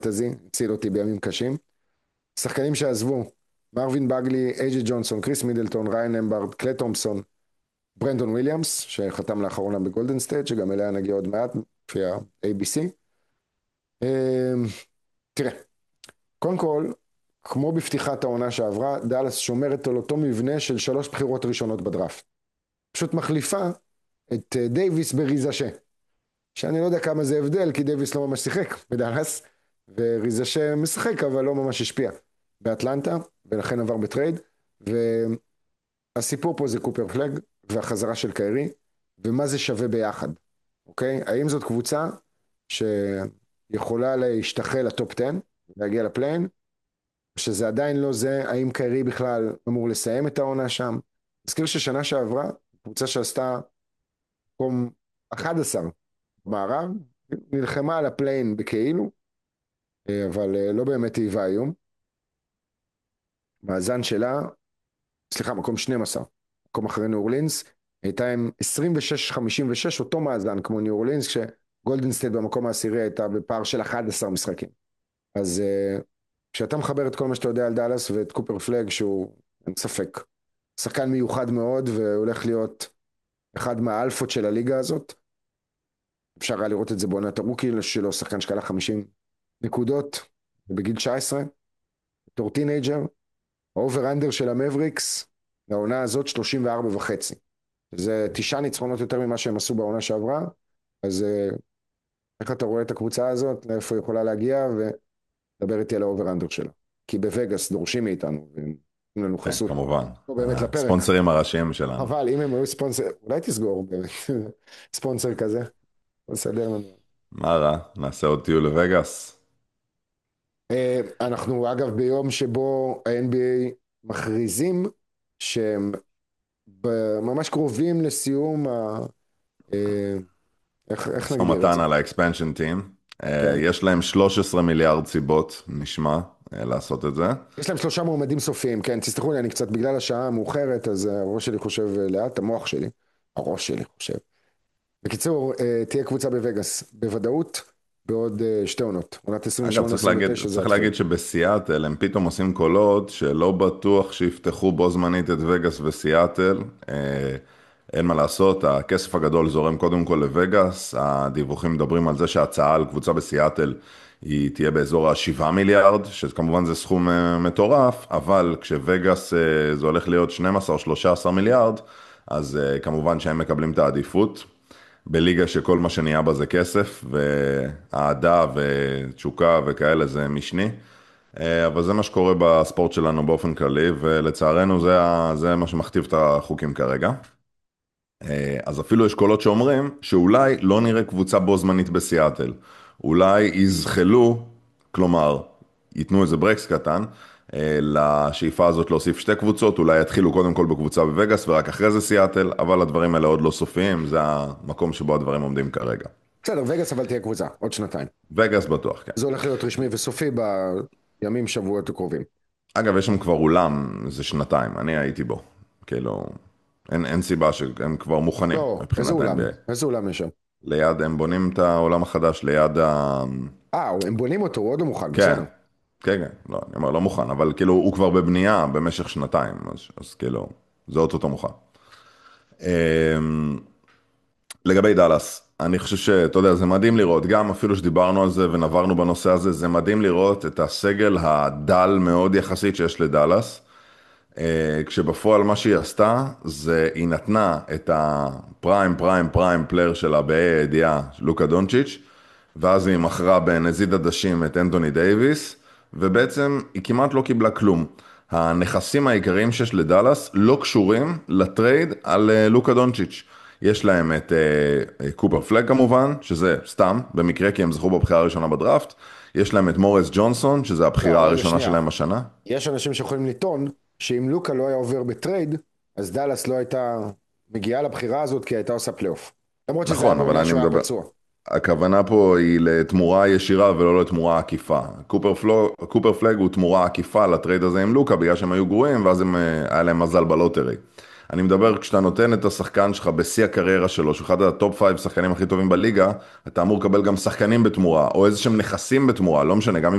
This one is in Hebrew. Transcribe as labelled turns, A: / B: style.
A: פנטזי, הציל אותי בימים קשים. שחקנים שעזבו, מרווין בגלי, אייג'י ג'ונסון, קריס מידלטון, ריין למברד, קלי תומפסון, ברנדון וויליאמס, שחתם לאחרונה בגולדן סטייט, שגם אליה נגיע עוד מעט, לפי ה-ABC. תראה, קודם כל, כמו בפתיחת העונה שעברה, דאלאס שומרת על אותו מבנה של 3 בחירות ראשונות בדראפט. פשוט מחליפה את דייביס בריזשה, שאני לא יודע כמה זה הבדל, כי דייביס לא ממש שיחק בדאלאס, וריזשה משחק, אבל לא ממש השפיע באטלנטה, ולכן עבר בטרייד, והסיפור פה זה קופר פלג, והחזרה של קיירי, ומה זה שווה ביחד, אוקיי? האם זאת קבוצה שיכולה להשתחל לטופ 10, להגיע לפליין, שזה עדיין לא זה, האם קיירי בכלל אמור לסיים את העונה שם? נזכיר ששנה שעברה, קבוצה שעשתה מקום 11 במערב, נלחמה על הפליין בכאילו, אבל לא באמת היווה איום. מאזן שלה, סליחה, מקום 12, מקום אחרי ניו אורלינס, הייתה עם 26-56, אותו מאזן כמו ניו אורלינס, כשגולדן סטייט במקום העשירי הייתה בפער של 11 משחקים. אז כשאתה מחבר את כל מה שאתה יודע על דאלאס ואת קופר פלג, שהוא, אין ספק, שחקן מיוחד מאוד, והולך להיות אחד מהאלפות של הליגה הזאת, אפשר היה לראות את זה בעונת הרוקי שלו, שחקן שקלה 50 נקודות, בגיל 19, בתור טינאג'ר, האובר-אנדר של המבריקס, לעונה הזאת 34.5. זה 9 ניצחונות יותר ממה שהם עשו בעונה שעברה, אז איך אתה רואה את הקבוצה הזאת, לאיפה היא יכולה להגיע, ודבר איתי על האובר-אנדר שלה. כי בווגאס דורשים מאיתנו, והם לנו חסות.
B: כן, כמובן.
A: לא באמת לפרק.
B: ספונסרים הראשיים שלנו.
A: אבל אם הם היו ספונסר, אולי תסגור באמת, ספונסר כזה, נסדר לנו.
B: מה רע? נעשה עוד טיול לווגאס.
A: אנחנו אגב ביום שבו ה-NBA מכריזים שהם ממש קרובים לסיום איך נגדיר את
B: מתן
A: זה?
B: על האקספנשן טים.
A: כן.
B: יש להם 13 מיליארד סיבות, נשמע, לעשות את זה.
A: יש להם 3 מועמדים סופיים, כן, תסתכלו לי, אני קצת בגלל השעה המאוחרת, אז הראש שלי חושב לאט, המוח שלי, הראש שלי חושב. בקיצור, תהיה קבוצה בווגאס, בוודאות, בעוד 2 עונות, עונת 28-29.
B: אגב, צריך להגיד שבסיאטל הם פתאום עושים קולות שלא בטוח שיפתחו בו זמנית את וגאס וסיאטל. אין מה לעשות, הכסף הגדול זורם קודם כל לווגאס, הדיווחים מדברים על זה שההצעה על קבוצה בסיאטל היא תהיה באזור ה-7 מיליארד, שכמובן זה סכום מטורף, אבל כשווגאס זה הולך להיות 12-13 מיליארד, אז כמובן שהם מקבלים את העדיפות. בליגה שכל מה שנהיה בה זה כסף, והעדה ותשוקה וכאלה זה משני. אבל זה מה שקורה בספורט שלנו באופן כללי, ולצערנו זה מה שמכתיב את החוקים כרגע. אז אפילו יש קולות שאומרים שאולי לא נראה קבוצה בו זמנית בסיאטל. אולי יזחלו, כלומר, ייתנו איזה ברקס קטן, לשאיפה הזאת להוסיף 2 קבוצות, אולי יתחילו קודם כל בקבוצה בווגאס ורק אחרי זה סיאטל, אבל הדברים האלה עוד לא סופיים, זה המקום שבו הדברים עומדים כרגע.
A: בסדר, וגאס אבל תהיה קבוצה, עוד 2.
B: וגאס בטוח, כן.
A: זה הולך להיות רשמי וסופי בימים, שבועות הקרובים.
B: אגב, יש שם כבר אולם, זה 2, אני הייתי בו, כאילו, אין סיבה שהם כבר מוכנים.
A: לא, איזה אולם? איזה אולם יש שם?
B: ליד, הם בונים את העולם החדש ליד
A: הם בונים אותו, הוא עוד לא מוכן,
B: כן,
A: בסדר.
B: כן, כן, לא, אני אומר, לא מוכן, אבל כאילו, הוא כבר בבנייה במשך 2, אז כאילו, זה אותו מוכן. לגבי דאלאס, אני חושב שאתה יודע, זה מדהים לראות, גם אפילו שדיברנו על זה ונברנו בנושא הזה, זה מדהים לראות את הסגל הדל מאוד יחסית שיש לדאלאס, כשבפועל מה שהיא עשתה, זה היא נתנה את הפריים פלייר שלה בידיעה, לוקה דונצ'יץ', ואז היא מכרה בנזיד עדשים את אנתוני דייביס, ובעצם היא כמעט לא קיבלה כלום. הנכסים העיקריים שיש לדאלאס לא קשורים לטרייד על לוקה דונצ'יץ'. יש להם את קופר פלג כמובן, שזה סתם, במקרה כי הם זכו בבחירה הראשונה בדראפט. יש להם את מוריס ג'ונסון, שזה הבחירה הראשונה שלהם השנה.
A: יש אנשים שיכולים לטעון שאם לוקה לא היה עובר בטרייד, אז דאלאס לא הייתה מגיעה לבחירה הזאת, כי הייתה עושה פלייאוף. למרות שזה
B: נכון, אבל אני מדבר, הכוונה פה היא לתמורה ישירה ולא לתמורה עקיפה. קופר פלג הוא תמורה עקיפה לטרייד הזה עם לוקה, בגלל שהם היו גרועים, ואז היה להם מזל בלוטרי. אני מדבר כשאתה נותן את השחקן שלך בשיא הקריירה שלו, שהוא אחד הטופ 5 שחקנים הכי טובים בליגה, אתה אמור לקבל גם שחקנים בתמורה, או איזה שהם נכסים בתמורה, לא משנה, גם אם